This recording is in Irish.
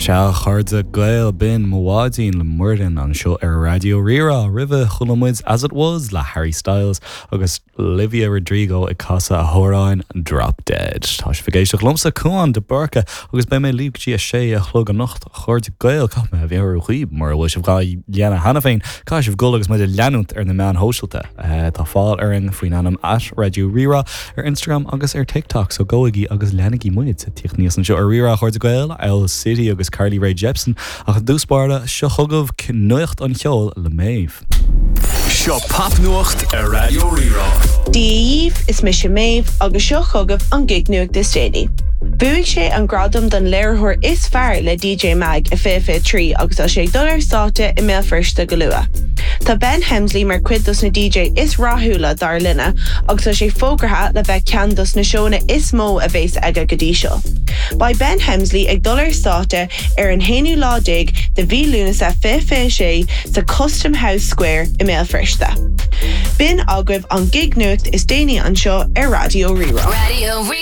Chuirde gael bin Mwadin le Murden an seo Radio Rira River Chulamuids as it was la Harry Styles agus Olivia Rodrigo I casa a Horain Drop Dead. Tá sé figéisteach lomsa cuan de Burka agus be mé líbtí a sé a chlog an nacht chuirde gael cap me bhíar chuib mar bhfuil sibh gá léana hana féin cá sibh gol agus muidir leanúnt na meán hóisiilta. Tá fáil an faoin anam at Radio Rira Instagram agus TikTok so goigi agus lenigí muid tíocht níos an seo Rira chuirde gael El City agus Carly Rae Jepsen ach dúspáirde seo thugmh cnuacht an cheol le méh. Seo papnuacht a Radio Rira. Díomh is me sé méh agus seo thugmh an gig nuacht de Stady. Buigh sé an gradam don léirthóir is fearr le DJ Mag a FF3 agus a sé dollar státe I mé firsta go lua. Tá Ben Hemsley mar cuidos na DJ is ráthúla dar linne agus a sé fógartha le bheith ceandos na seóna is mó a bhés aige go dtí seo. Ba Ben Hemsley ag dollar státe an héanú ládig de bhí lúna sa sé sa Custom House Square I mé firsta. Bin agribh an gig nuacht is déine an seo Radio Rira. Radio Rira.